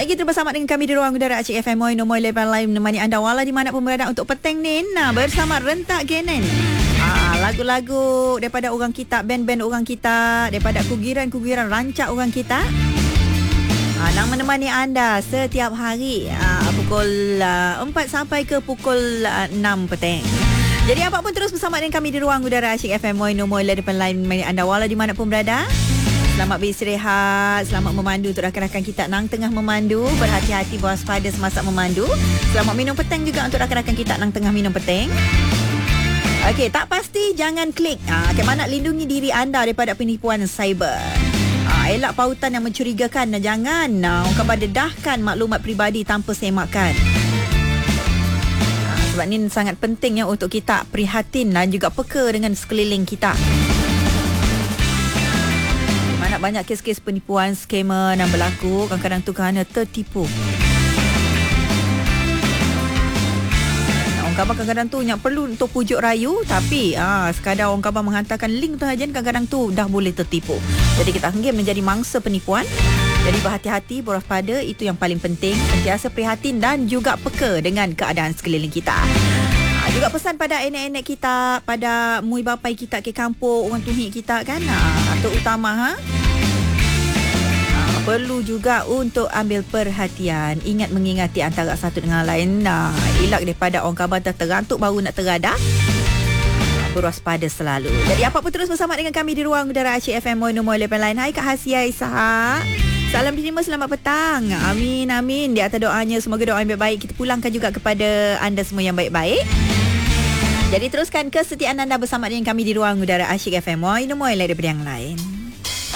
Baik, kita bersama dengan kami di ruang udara Acik FM Moy Level Live menemani anda wala di mana pun berada untuk petang ni. Bersama Rentak Genen. Lagu-lagu daripada orang kita, band-band orang kita, daripada kugiran-kugiran rancak orang kita. Nak menemani anda setiap hari pukul 4 sampai ke pukul 6 petang. Jadi apa pun terus bersama dengan kami di ruang udara Acik FM Moy Level Live menemani anda wala di mana pun berada. Selamat beristirahat, selamat memandu untuk rakan-rakan kita nang tengah memandu. Berhati-hati, berwaspada semasa memandu. Selamat minum petang juga untuk rakan-rakan kita nang tengah minum petang. Okey, tak pasti jangan klik. Bagaimana lindungi diri anda daripada penipuan cyber. Elak pautan yang mencurigakan. Jangan orang dedahkan maklumat peribadi tanpa semakan. Sebab ni sangat penting untuk kita prihatin dan juga peka dengan sekeliling kita. Banyak kes-kes penipuan, skamer yang berlaku. Kadang-kadang tu kerana tertipu. Orang khabar kadang-kadang tu yang perlu untuk pujuk rayu. Tapi sekadar orang khabar menghantarkan link tu saja, kadang-kadang tu dah boleh tertipu. Jadi kita anggap menjadi mangsa penipuan. Jadi berhati-hati, berwaspada. Itu yang paling penting. Sentiasa prihatin dan juga peka dengan keadaan sekeliling kita. Juga pesan pada anak-anak kita, pada mui bapai kita ke kampung, orang tuhik kita kan. Terutama perlu juga untuk ambil perhatian. Ingat mengingati antara satu dengan lain. Elak daripada orang khabar terantuk baru nak teradah. Berwaspada selalu. Jadi apa pun terus bersama dengan kami di ruang udara Acik FM Moy Level Line. Hai Kak Hasia Ishak. Salam diterima, selamat petang. Amin, amin. Di atas doanya, semoga doa yang baik-baik kita pulangkan juga kepada anda semua yang baik-baik. Jadi teruskan kesetiaan anda bersama dengan kami di ruang udara Acik FM Moy Level daripada yang lain.